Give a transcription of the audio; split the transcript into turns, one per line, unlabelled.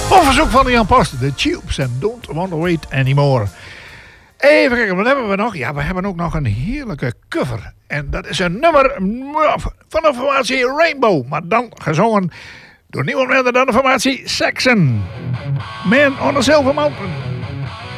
Op verzoek van Jan Post, de Tubes en Don't Want to Wait Anymore. Even kijken, wat hebben we nog? Ja, we hebben ook nog een heerlijke cover. En dat is een nummer van de formatie Rainbow. Maar dan gezongen door niemand minder dan de formatie Saxon. Man on a Silver Mountain.